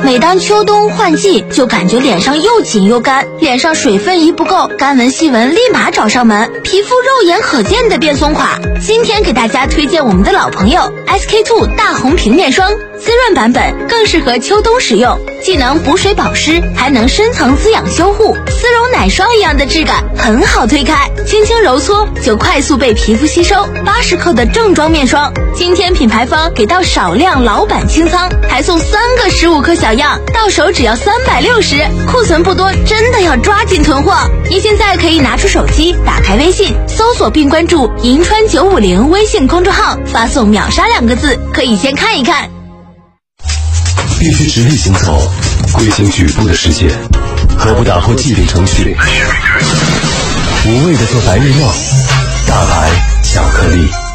每当秋冬换季，就感觉脸上又紧又干，脸上水分一不够，干纹细纹立马找上门，皮肤肉眼可见的变松垮。今天给大家推荐我们的老朋友 SK-II 大红平面霜，滋润版本更适合秋冬使用，既能补水保湿，还能深层滋养修护，丝绒奶霜一样的质感，很好推开，轻轻揉搓就快速被皮肤吸收。80克的正装面霜，今天品牌方给到少量老版清仓，还送3个15克小样，到手只要360，库存不多，真的要抓紧囤货。您现在可以拿出手机，打开微信，搜索并关注银川950微信公众号，发送秒杀2个字，可以先看一看。 必须直立行走，规行矩步的世界，可不打破既定程序。无畏的做白日梦，大白巧克力。